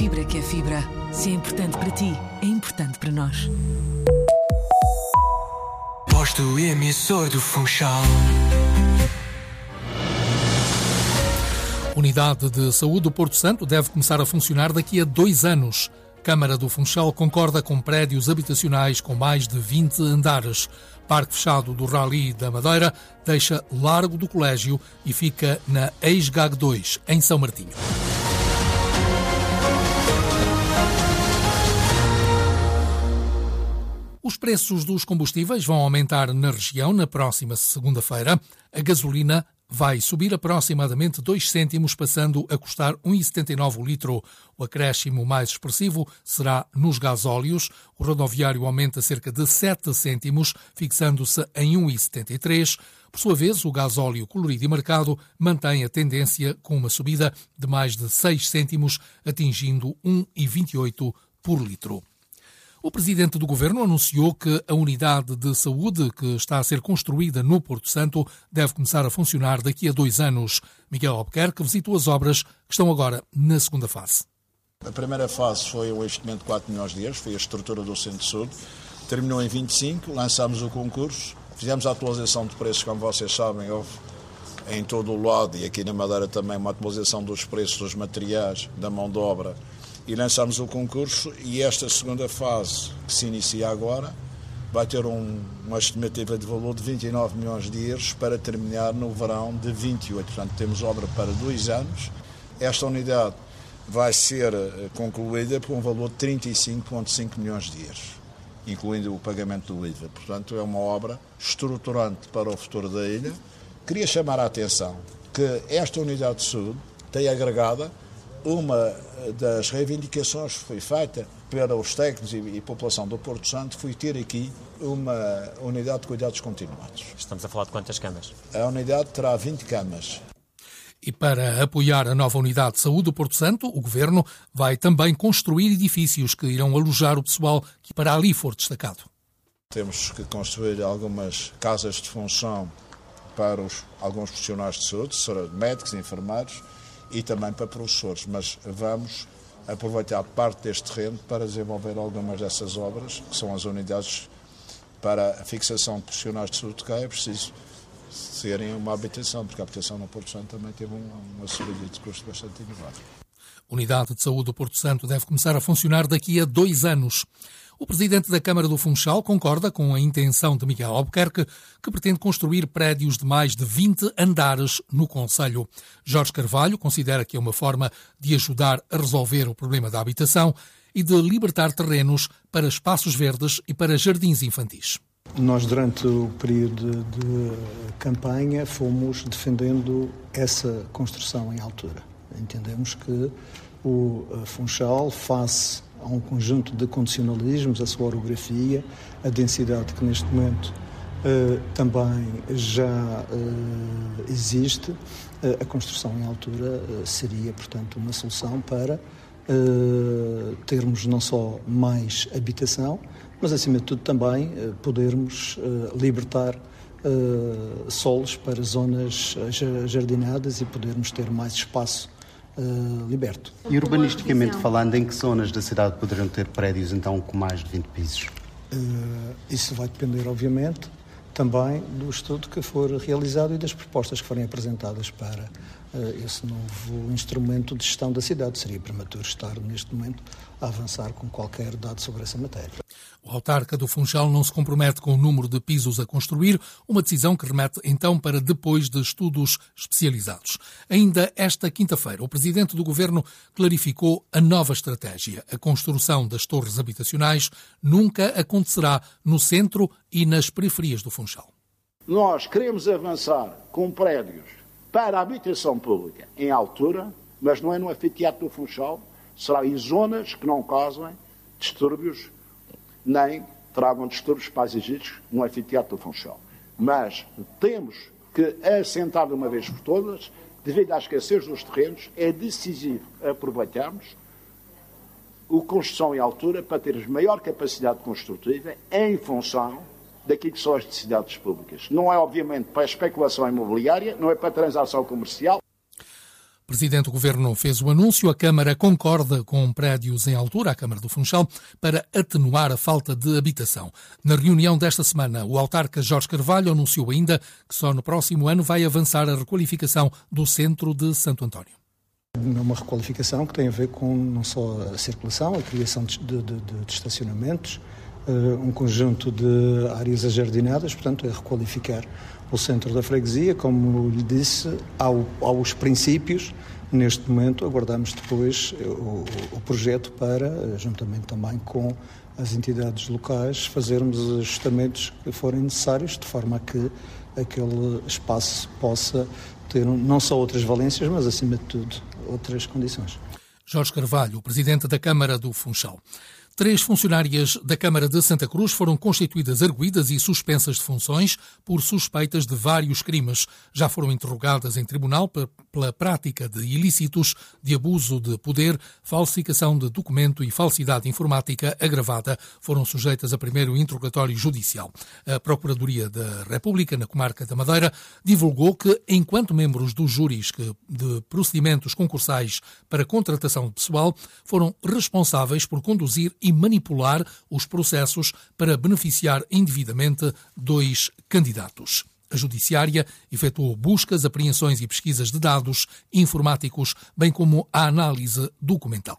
fibra que é fibra. Se é importante para ti, é importante para nós. Posto emissor do Funchal. Unidade de Saúde do Porto Santo deve começar a funcionar daqui a 2 anos. Câmara do Funchal concorda com prédios habitacionais com mais de 20 andares. Parque fechado do Rally da Madeira deixa Largo do Colégio e fica na ex-GAG 2, em São Martinho. Os preços dos combustíveis vão aumentar na região na próxima segunda-feira. A gasolina vai subir aproximadamente 2 cêntimos, passando a custar 1,79 o litro. O acréscimo mais expressivo será nos gasóleos. O rodoviário aumenta cerca de 7 cêntimos, fixando-se em 1,73. Por sua vez, o gasóleo colorido e marcado mantém a tendência com uma subida de mais de 6 cêntimos, atingindo 1,28 por litro. O presidente do Governo anunciou que a unidade de saúde que está a ser construída no Porto Santo deve começar a funcionar daqui a 2 anos. Miguel Albuquerque visitou as obras que estão agora na segunda fase. A primeira fase foi o investimento de 4 milhões de euros, foi a estrutura do Centro de Saúde. Terminou em 25, lançámos o concurso, fizemos a atualização de preços, como vocês sabem, houve em todo o lado e aqui na Madeira também uma atualização dos preços dos materiais, da mão de obra, e lançámos o concurso. E esta segunda fase, que se inicia agora, vai ter uma estimativa de valor de 29 milhões de euros para terminar no verão de 28. Portanto, temos obra para 2 anos. Esta unidade vai ser concluída por um valor de 35,5 milhões de euros, incluindo o pagamento do IVA. Portanto, é uma obra estruturante para o futuro da ilha. Queria chamar a atenção que esta unidade de saúde tem agregada uma das reivindicações que foi feita pelos técnicos e população do Porto Santo, foi ter aqui uma unidade de cuidados continuados. Estamos a falar de quantas camas? A unidade terá 20 camas. E para apoiar a nova unidade de saúde do Porto Santo, o Governo vai também construir edifícios que irão alojar o pessoal que para ali for destacado. Temos que construir algumas casas de função para alguns profissionais de saúde, médicos, enfermeiros, e também para professores, mas vamos aproveitar parte deste terreno para desenvolver algumas dessas obras, que são as unidades para a fixação de profissionais de saúde, que é preciso serem uma habitação, porque a habitação no Porto Santo também teve uma subida de custo bastante elevada. A Unidade de Saúde do Porto Santo deve começar a funcionar daqui a 2 anos. O presidente da Câmara do Funchal concorda com a intenção de Miguel Albuquerque, que pretende construir prédios de mais de 20 andares no concelho. Jorge Carvalho considera que é uma forma de ajudar a resolver o problema da habitação e de libertar terrenos para espaços verdes e para jardins infantis. Nós, durante o período de campanha, fomos defendendo essa construção em altura. Entendemos que o Funchal, face a um conjunto de condicionalismos, a sua orografia, a densidade que neste momento também já existe, a construção em altura seria, portanto, uma solução para termos não só mais habitação, mas, acima de tudo, também podermos libertar solos para zonas jardinadas e podermos ter mais espaço liberto. E urbanisticamente falando, em que zonas da cidade poderão ter prédios então com mais de 20 pisos? Isso vai depender, obviamente, também do estudo que for realizado e das propostas que forem apresentadas para esse novo instrumento de gestão da cidade. Seria prematuro estar, neste momento, a avançar com qualquer dado sobre essa matéria. O autarca do Funchal não se compromete com o número de pisos a construir, uma decisão que remete então para depois de estudos especializados. Ainda esta quinta-feira, o presidente do Governo clarificou a nova estratégia. A construção das torres habitacionais nunca acontecerá no centro e nas periferias do Funchal. Nós queremos avançar com prédios para a habitação pública em altura, mas não é no anfiteatro do Funchal, será em zonas que não causem distúrbios, nem tragam distúrbios paisagísticos no anfiteatro do Funchal. Mas temos que assentar de uma vez por todas, devido à escassez dos terrenos, é decisivo aproveitarmos a construção em altura para termos maior capacidade construtiva em função daquilo que são as necessidades públicas. Não é, obviamente, para a especulação imobiliária, não é para a transação comercial. O Presidente do Governo fez o anúncio. A Câmara concorda com prédios em altura, a Câmara do Funchal, para atenuar a falta de habitação. Na reunião desta semana, o autarca Jorge Carvalho anunciou ainda que só no próximo ano vai avançar a requalificação do centro de Santo António. É uma requalificação que tem a ver com não só a circulação, a criação de estacionamentos, um conjunto de áreas ajardinadas, portanto é requalificar o centro da freguesia, como lhe disse, aos princípios. Neste momento aguardamos depois o projeto para, juntamente também com as entidades locais, fazermos os ajustamentos que forem necessários, de forma a que aquele espaço possa ter não só outras valências, mas acima de tudo outras condições. Jorge Carvalho, o Presidente da Câmara do Funchal. 3 funcionárias da Câmara de Santa Cruz foram constituídas arguidas e suspensas de funções por suspeitas de vários crimes. Já foram interrogadas em tribunal pela prática de ilícitos de abuso de poder, falsificação de documento e falsidade informática agravada. Foram sujeitas a primeiro interrogatório judicial. A Procuradoria da República, na comarca da Madeira, divulgou que, enquanto membros dos júris de procedimentos concursais para contratação de pessoal, foram responsáveis por conduzir e manipular os processos para beneficiar indevidamente 2 candidatos. A Judiciária efetuou buscas, apreensões e pesquisas de dados informáticos, bem como a análise documental.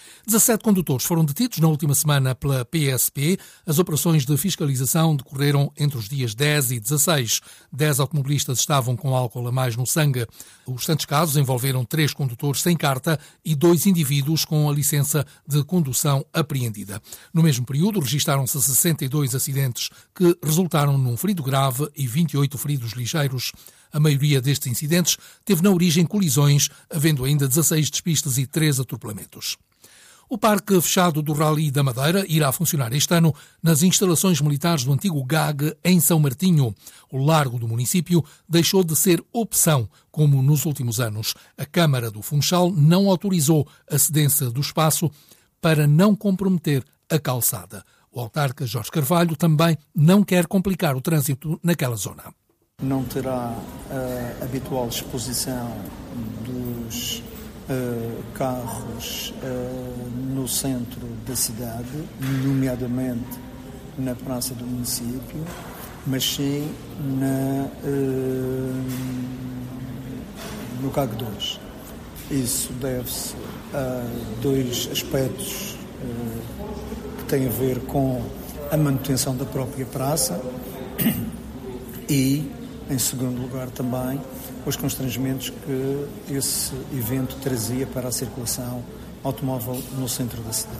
17 condutores foram detidos na última semana pela PSP. As operações de fiscalização decorreram entre os dias 10 e 16. 10 automobilistas estavam com álcool a mais no sangue. Os restantes casos envolveram 3 condutores sem carta e 2 indivíduos com a licença de condução apreendida. No mesmo período, registaram-se 62 acidentes que resultaram num ferido grave e 28 feridos ligeiros. A maioria destes incidentes teve na origem colisões, havendo ainda 16 despistes e 3 atropelamentos. O Parque Fechado do Rally da Madeira irá funcionar este ano nas instalações militares do antigo GAG em São Martinho. O largo do município deixou de ser opção, como nos últimos anos. A Câmara do Funchal não autorizou a cedência do espaço para não comprometer a calçada. O autarca Jorge Carvalho também não quer complicar o trânsito naquela zona. Não terá a habitual exposição dos carros no centro da cidade, nomeadamente na praça do município, mas sim no CAG 2. Isso deve-se a 2 aspectos que têm a ver com a manutenção da própria praça e, em segundo lugar, também os constrangimentos que esse evento trazia para a circulação automóvel no centro da cidade.